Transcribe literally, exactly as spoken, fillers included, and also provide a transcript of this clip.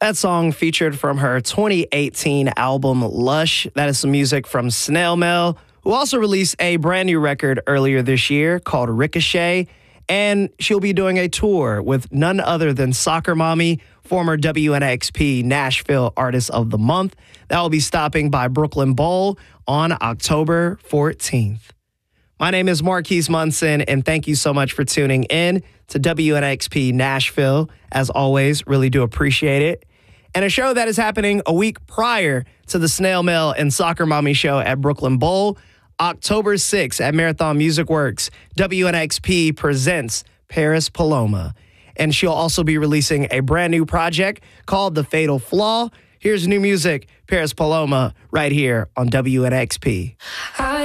That song featured from her twenty eighteen album Lush. That is some music from Snail Mail, who also released a brand new record earlier this year called Ricochet. And she'll be doing a tour with none other than Soccer Mommy, former W N X P Nashville Artist of the Month. That will be stopping by Brooklyn Bowl on October fourteenth. My name is Marquise Munson, and thank you so much for tuning in to W N X P Nashville. As always, really do appreciate it. And a show that is happening a week prior to the Snail Mail and Soccer Mommy show at Brooklyn Bowl, October sixth at Marathon Music Works, W N X P presents Paris Paloma. And she'll also be releasing a brand new project called The Fatal Flaw. Here's new music, Paris Paloma, right here on W N X P.